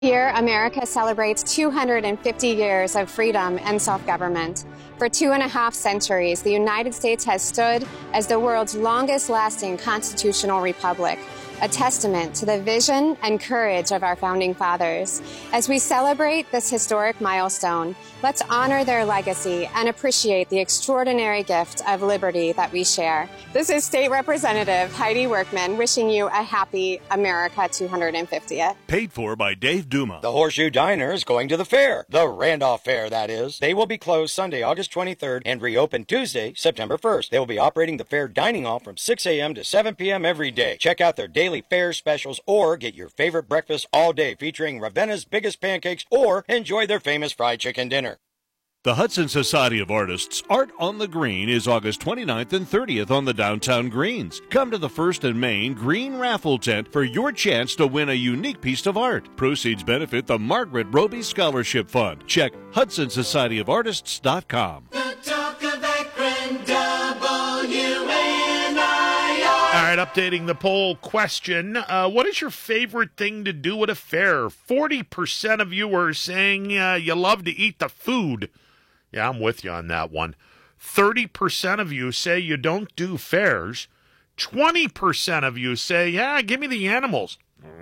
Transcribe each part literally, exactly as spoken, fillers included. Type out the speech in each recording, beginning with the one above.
Here, America celebrates two hundred fifty years of freedom and self-government. For two and a half centuries, the United States has stood as the world's longest-lasting constitutional republic, a testament to the vision and courage of our founding fathers. As we celebrate this historic milestone, let's honor their legacy and appreciate the extraordinary gift of liberty that we share. This is State Representative Heidi Workman wishing you a happy America two hundred fiftieth. Paid for by Dave Duma. The Horseshoe Diner is going to the fair. The Randolph Fair, that is. They will be closed Sunday, August twenty-third, and reopen Tuesday, September first. They will be operating the fair dining hall from six a.m. to seven p.m. every day. Check out their daily fair specials or get your favorite breakfast all day featuring Ravenna's biggest pancakes or enjoy their famous fried chicken dinner. The Hudson Society of Artists Art on the Green is August twenty-ninth and thirtieth on the downtown greens. Come to the First and Main Green Raffle Tent for your chance to win a unique piece of art. Proceeds benefit the Margaret Roby Scholarship Fund. Check Hudson Society of Artists dot com. The talk of Akron, W N I R. All right, updating the poll question. Uh, what is your favorite thing to do at a fair? forty percent of you are saying uh, you love to eat the food. Yeah, I'm with you on that one. thirty percent of you say you don't do fairs. twenty percent of you say, yeah, give me the animals.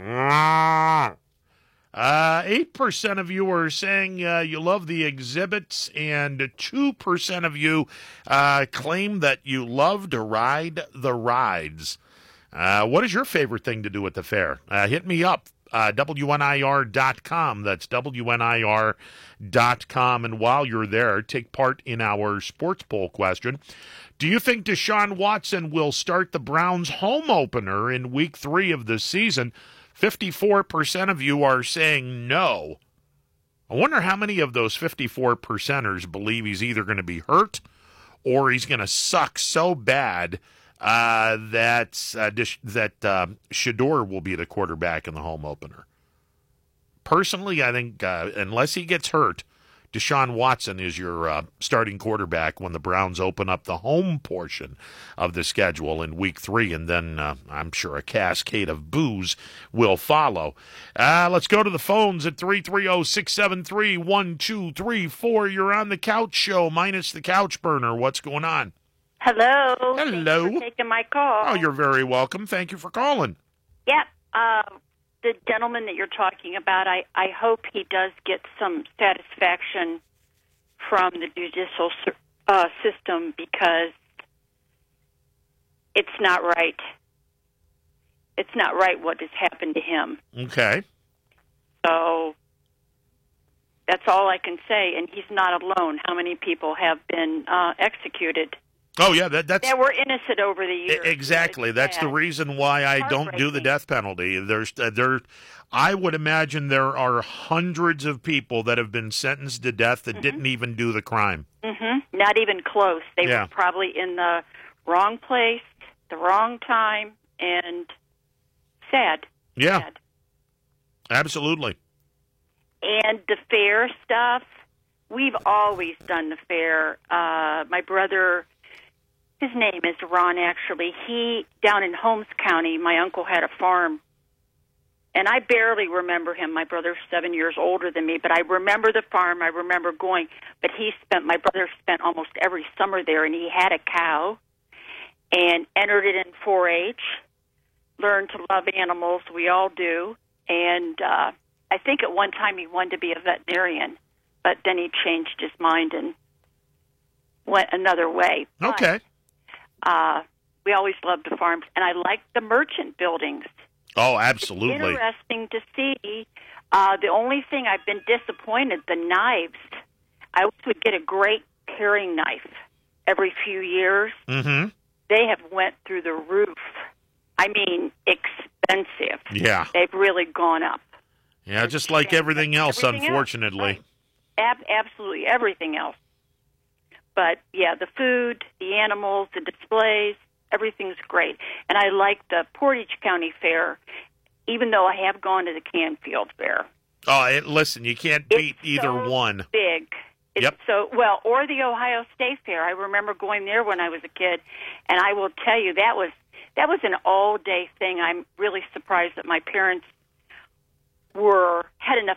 Uh, eight percent of you are saying uh, you love the exhibits, and two percent of you uh, claim that you love to ride the rides. Uh, what is your favorite thing to do at the fair? Uh, hit me up. Uh, W N I R dot com. That's W N I R dot com. And while you're there, take part in our sports poll question. Do you think Deshaun Watson will start the Browns' home opener in week three of the season? fifty-four percent of you are saying no. I wonder how many of those fifty-four percenters believe he's either going to be hurt or he's going to suck so bad Uh, that uh, that uh, Shador will be the quarterback in the home opener. Personally, I think uh, unless he gets hurt, Deshaun Watson is your uh, starting quarterback when the Browns open up the home portion of the schedule in week three, and then uh, I'm sure a cascade of boos will follow. Uh, let's go to the phones at three three zero, six seven three, one two three four. You're on the Couch Show, minus the couch burner. What's going on? Hello. Hello. Thanks for taking my call. Oh, you're very welcome. Thank you for calling. Yep. Uh, the gentleman that you're talking about, I, I hope he does get some satisfaction from the judicial uh, system because it's not right. It's not right what has happened to him. Okay. So that's all I can say, and he's not alone. How many people have been uh, executed? Oh, yeah, that, that's... They were innocent over the years. Exactly. That's the reason why I don't do the death penalty. There's, uh, there, I would imagine there are hundreds of people that have been sentenced to death that mm-hmm. didn't even do the crime. Mm-hmm. Not even close. They yeah. were probably in the wrong place, the wrong time, and sad. Yeah. Sad. Absolutely. And the fair stuff, we've always done the fair. Uh, my brother... His name is Ron, actually. He, down in Holmes County, my uncle had a farm. And I barely remember him. My brother's seven years older than me, but I remember the farm. I remember going. But he spent, my brother spent almost every summer there, and he had a cow and entered it in four H, learned to love animals. We all do. And uh, I think at one time he wanted to be a veterinarian, but then he changed his mind and went another way. Okay. But, Uh, we always loved the farms, and I liked the merchant buildings. Oh, absolutely. It's interesting to see. Uh, the only thing I've been disappointed, the knives. I always would get a great paring knife every few years. Mm-hmm. They have went through the roof. I mean, expensive. Yeah. They've really gone up. Yeah, just like everything else, everything unfortunately. Else. Ab- absolutely everything else. But, yeah, the food, the animals, the displays, everything's great. And I like the Portage County Fair, even though I have gone to the Canfield Fair. Oh, it, listen, you can't It's beat either so one. big. It's Yep. so, well, or the Ohio State Fair. I remember going there when I was a kid, and I will tell you, that was that was an all-day thing. I'm really surprised that my parents were had enough